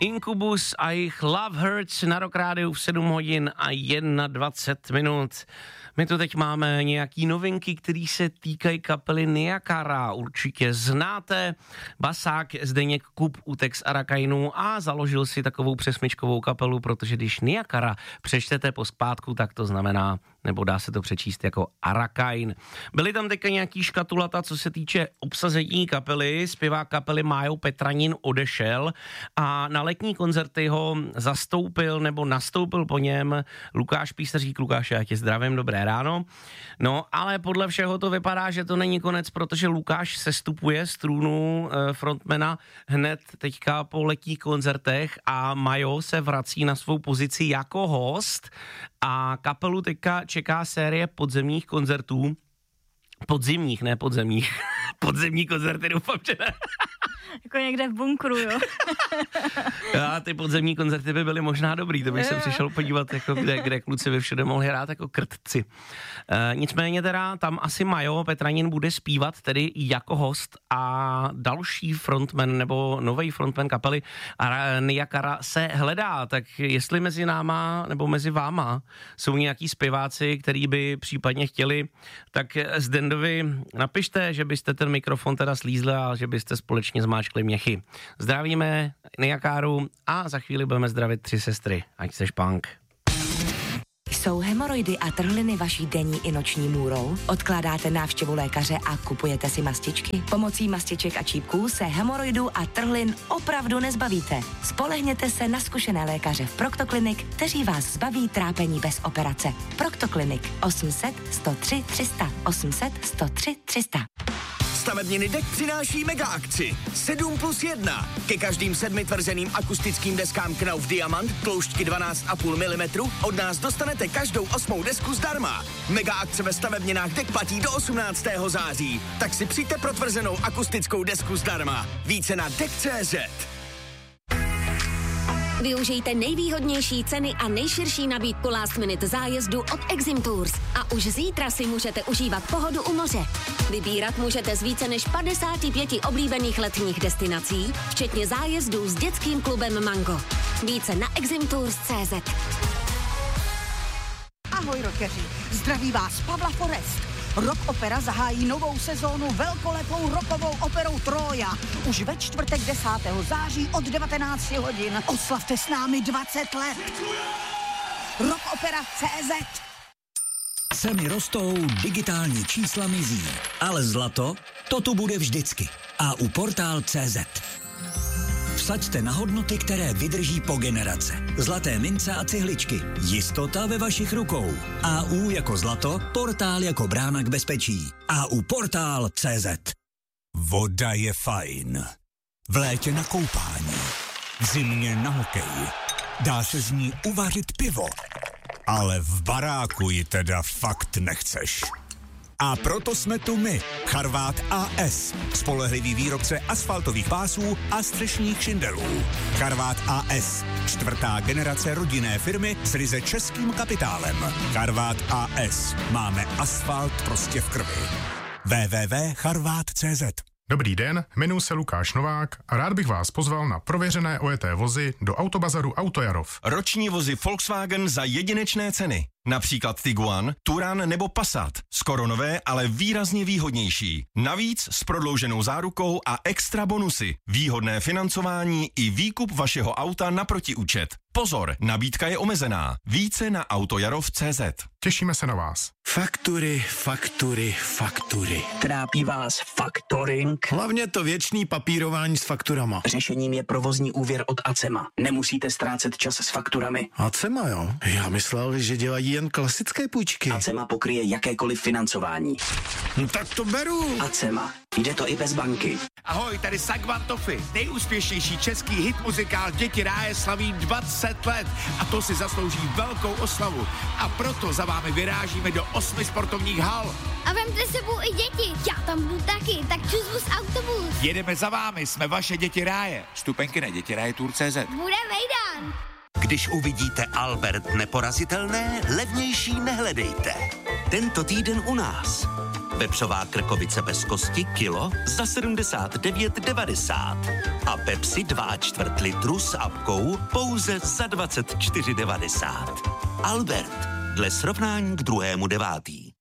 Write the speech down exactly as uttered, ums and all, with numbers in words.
Incubus a jejich Love Hurts na Rock Rádiu v sedm hodin a dvacet jedna minut. My tu teď máme nějaký novinky, které se týkají kapely Niakara. Určitě znáte. Basák Zdeněk Kup utek z Arakainu a založil si takovou přesmyčkovou kapelu, protože když Niakara přečtete po zpátku, tak to znamená, nebo dá se to přečíst jako Arakain. Byly tam teďka nějaký škatulata, co se týče obsazení kapely. Zpěvák kapely Májo Petranin odešel a na letní koncerty ho zastoupil nebo nastoupil po něm Lukáš Písařík. Lukáš, já tě zdravím, dobré ráno. No, ale podle všeho to vypadá, že to není konec, protože Lukáš sestupuje z trůnu frontmana hned teďka po letních koncertech a Majo se vrací na svou pozici jako host a kapelu teďka čeká série podzemních koncertů. Podzimních, ne podzemních. Podzemní koncerty, doufám, že ne. Jako někde v bunkru, jo. A ty podzemní koncerty by byly možná dobrý, to bych se přišel podívat, jako kde, kde kluci by všude mohli hrát jako krtci. E, nicméně teda tam asi Majo Petranin bude zpívat tedy jako host a další frontman nebo nový frontman kapely Niakara se hledá, tak jestli mezi náma nebo mezi váma jsou nějaký zpěváci, který by případně chtěli, tak Zdendovi napište, že byste ten mikrofon teda slízli a že byste společně zmáčkli měchy. Zdravíme Niakaru a za chvíli budeme zdravit tři sestry. Ať seš punk. Jsou hemoroidy a trhliny vaší denní i noční můrou? Odkládáte návštěvu lékaře a kupujete si mastičky? Pomocí mastiček a čípků se hemoroidů a trhlin opravdu nezbavíte. Spolehněte se na zkušené lékaře v Proctoclinic, kteří vás zbaví trápení bez operace. Proctoclinic osm set, sto tři, tři sta, osm set, sto tři, tři sta. Stavebniny Dek přináší mega akci sedm plus jedna. Ke každým sedmi tvrzeným akustickým deskám Knauf Diamant tloušťky dvanáct a půl milimetru od nás dostanete každou osmou desku zdarma. Mega akce ve stavebninách Dek platí do osmnáctého září. Tak si přijďte pro tvrzenou akustickou desku zdarma. Více na dek tečka cé zet. Využijte nejvýhodnější ceny a nejširší nabídku last minute zájezdu od Exim Tours a už zítra si můžete užívat pohodu u moře. Vybírat můžete z více než padesáti pěti oblíbených letních destinací, včetně zájezdů s dětským klubem Mango. Více na exim tours tečka cé zet. Ahoj rockeři, zdraví vás Pavla Forest. Rock Opera zahájí novou sezónu velkolepou rockovou operou Trója. Už ve čtvrtek desátého září od devatenácti hodin. Oslavte s námi dvacet let. rock opera tečka cé zet. Ceny rostou, digitální čísla mizí, ale zlato, to tu bude vždycky. A u portál tečka cé zet. Vsaďte na hodnoty, které vydrží po generace. Zlaté mince a cihličky. Jistota ve vašich rukou. A U jako zlato, portál jako brána k bezpečí. A U portál tečka cé zet. Voda je fajn. V létě na koupání. V zimě na hokej. Dá se z ní uvařit pivo. Ale v baráku ji teda fakt nechceš. A proto jsme tu my, Charvát á es, spolehlivý výrobce asfaltových pásů a střešních šindelů. Charvát á es, čtvrtá generace rodinné firmy s ryze českým kapitálem. Charvát á es, máme asfalt prostě v krvi. w w w tečka charvát tečka cé zet. Dobrý den, jmenuji se Lukáš Novák a rád bych vás pozval na prověřené ojeté vozy do autobazaru Autojarov. Roční vozy Volkswagen za jedinečné ceny. Například Tiguan, Touran nebo Passat. Skoro nové, ale výrazně výhodnější. Navíc s prodlouženou zárukou a extra bonusy. Výhodné financování i výkup vašeho auta na protiúčet. Pozor, nabídka je omezená. Více na autojarov tečka cé zet. Těšíme se na vás. Faktury, faktury, faktury. Trápí vás faktoring? Hlavně to věčný papírování s fakturama. Řešením je provozní úvěr od Acema. Nemusíte ztrácet čas s fakturami. Acema, jo? Já myslel, že dělají jen klasické půjčky. Acema pokryje jakékoliv financování. No, tak to beru. Acema. Jde to i bez banky. Ahoj, tady Sagvan Toffy. Nejúspěšnější český hit muzikál Děti ráje slaví dvacet let a to si zaslouží velkou oslavu. A proto za vámi vyrážíme do osmi sportovních hal. A vemte sebou i děti. Já tam budu taky, tak čuzvu z autobus. Jedeme za vámi, jsme vaše Děti ráje. Vstupenky na dětiraje tour tečka cé zet. Bude vejdan. Když uvidíte Albert Neporazitelné, levnější nehledejte. Tento týden u nás. Vepřová krkovice bez kosti kilo za sedmdesát devět devadesát. A Pepsi dva čtvrt litru s apkou pouze za dvacet čtyři devadesát. Albert, dle srovnání k druhému devátý.